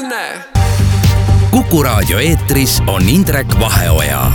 geniaalne! Kuku Raadio eetris on Indrek Vaheoja.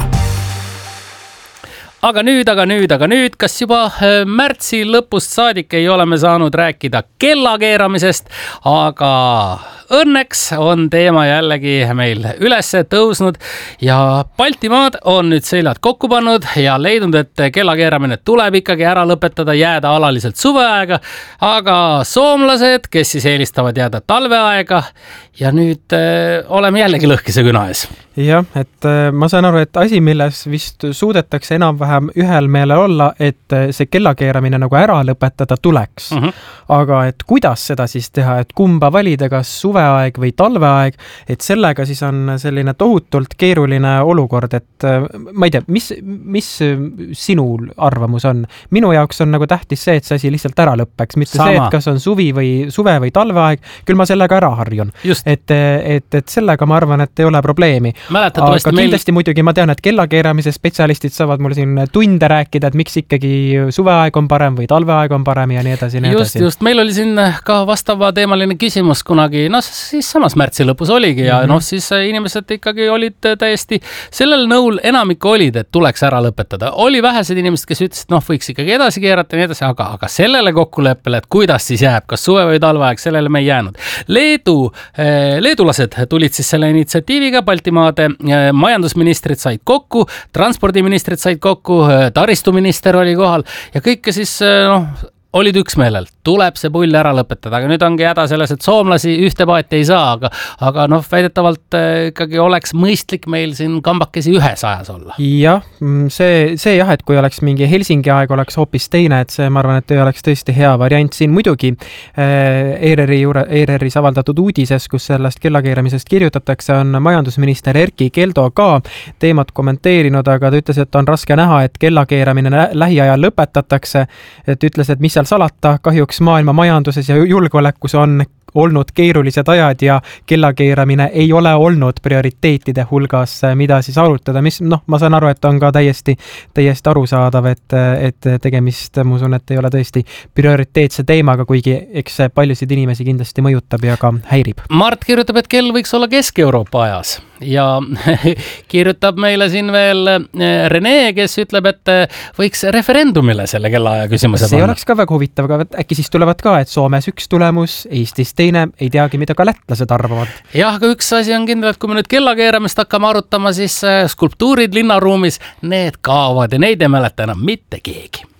Aga nüüd, kas juba märtsi lõpust saadik ei ole me saanud rääkida kellakeeramisest, aga õnneks on teema jällegi meil üles tõusnud ja Baltimaad on nüüd seljad kokku pannud ja leidnud, et kellakeeramine tuleb ikkagi ära lõpetada, jääda alaliselt suveaega, aga soomlased, kes siis eelistavad jääda talveaega ja nüüd oleme jällegi lõhkise küna ees. Jah, et ma saan aru, et asi, milles vist suudetakse enam-vähem ühel meelel olla, et see kellakeeramine nagu ära lõpetada tuleks. Aga et kuidas seda siis teha, et kumba valida, kas suveaeg või talveaeg, et sellega siis on selline tohutult keeruline olukord, et ma ei tea, mis sinul arvamus on? Minu jaoks on nagu tähtis see, et see asi lihtsalt ära lõppeks, mitte see, et kas on suve või talveaeg, küll ma sellega ära harjun. Et sellega ma arvan, et ei ole probleemi. Aga kindlasti muidugi ma tean, et kellakeeramise spetsialistid saavad mul siin tunde rääkida, et miks ikkagi suveaeg on parem või talveaeg on parem ja nii edasi. Just, meil oli siin ka vastava teemaline küsimus kunagi, siis samas märtsi lõpus oligi ja siis inimesed ikkagi olid täiesti sellel nõul, enamik olid, et tuleks ära lõpetada. Oli vähesed inimesed, kes ütlesid, võiks ikkagi edasi keerata ja nii edasi, aga sellele kokkuleppele, et kuidas siis jääb, kas suve või talveaeg, sellele me ei jäänud. Leedulased tulid siis selle initsiatiiviga, Baltimaade majandusministrid said kokku, transpordiministrid said kokku, taristuminister oli kohal ja kõike siis olid üksmeelel. Tuleb see pull ära lõpetada, aga nüüd ongi häda selles, et soomlasi ühte paati ei saa, aga väidetavalt ikkagi oleks mõistlik meil siin kambakesi ühes ajas olla. Jah, see jah, et kui oleks mingi Helsingi aeg oleks hoopis teine, et see ma arvan, et ei oleks tõesti hea variant siin muidugi. ERR-is avaldatud uudises, kus sellest kellakeeramisest kirjutatakse, on majandusminister Erkki Keldo ka teemat kommenteerinud, aga ta ütles, et on raske näha, et kellakeeramine lähiajal lõpetatakse, et ütles, et mis seal salata, kahjuks maailma majanduses ja julgeolekus on olnud keerulised ajad ja kellakeeramine ei ole olnud prioriteetide hulgas, mida siis arutada, mis ma saan aru, et on ka täiesti arusaadav, et tegemist, ma usun, et ei ole tõesti prioriteetse teemaga, kuigi eks see paljusid inimesi kindlasti mõjutab ja ka häirib. Mart kirjutab, et kell võiks olla Kesk-Euroopa ajas ja kirjutab meile siin veel Rene, kes ütleb, et võiks referendumile selle kellaaja küsimuse panna. See oleks ka väga huvitav, aga äkki siis tulevad ka, et Soomes üks tulemus, Eestis teine, ei teagi, mida ka lätlased arvavad. Jah, aga üks asi on kindel, et kui me nüüd kellakeeramist hakkame arutama, siis skulptuurid linnaruumis, need kaovad ja neid ei mäleta enam mitte keegi.